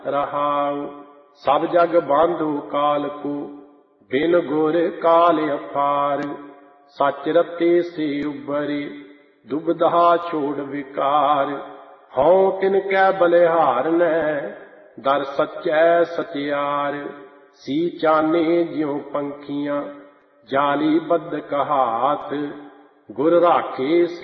रहाउ। सब जग बांधो काल को, बिन गुर काल अपार। सच रते से उबरे, दुबधा छोड़ विकार। हौं तिनकै बलिहारनै, दर सच्चै सचियार। सी चाने ज्यों पंखियां, जाली बद्ध कहात। गुर राखे